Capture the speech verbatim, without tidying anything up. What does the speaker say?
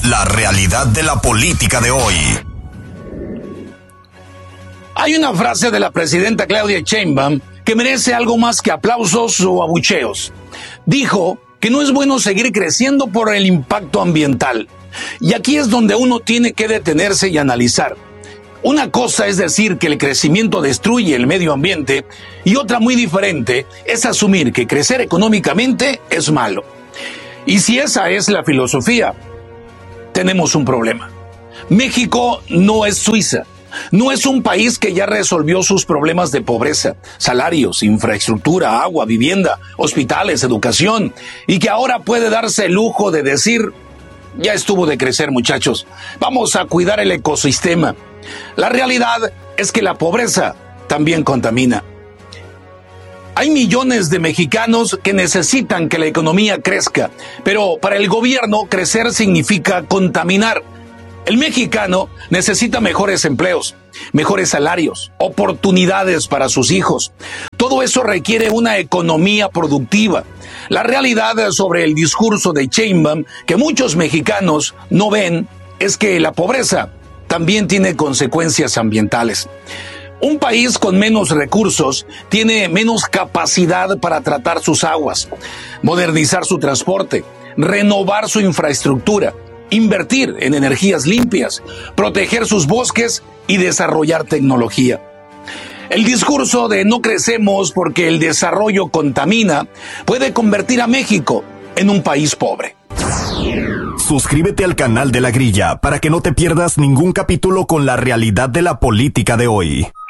La realidad de la política de hoy. Hay una frase de la presidenta Claudia Sheinbaum que merece algo más que aplausos o abucheos. Dijo que no es bueno seguir creciendo por el impacto ambiental. Y aquí es donde uno tiene que detenerse y analizar. Una cosa es decir que el crecimiento destruye el medio ambiente y otra muy diferente es asumir que crecer económicamente es malo. Y si esa es la filosofía, tenemos un problema. México no es Suiza. No es un país que ya resolvió sus problemas de pobreza, salarios, infraestructura, agua, vivienda, hospitales, educación, y que ahora puede darse el lujo de decir, ya estuvo de crecer, muchachos, vamos a cuidar el ecosistema. La realidad es que la pobreza también contamina. Hay millones de mexicanos que necesitan que la economía crezca, pero para el gobierno crecer significa contaminar. El mexicano necesita mejores empleos, mejores salarios, oportunidades para sus hijos. Todo eso requiere una economía productiva. La realidad sobre el discurso de Sheinbaum que muchos mexicanos no ven es que la pobreza también tiene consecuencias ambientales. Un país con menos recursos tiene menos capacidad para tratar sus aguas, modernizar su transporte, renovar su infraestructura, invertir en energías limpias, proteger sus bosques y desarrollar tecnología. El discurso de no crecemos porque el desarrollo contamina puede convertir a México en un país pobre. Suscríbete al canal de La Grilla para que no te pierdas ningún capítulo con la realidad de la política de hoy.